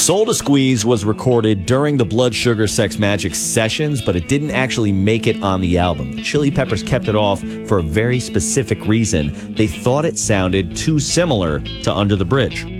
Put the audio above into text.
Soul to Squeeze was recorded during the Blood Sugar Sex Magik sessions, but it didn't actually make it on the album. The Chili Peppers kept it off for a very specific reason. They thought it sounded too similar to Under the Bridge.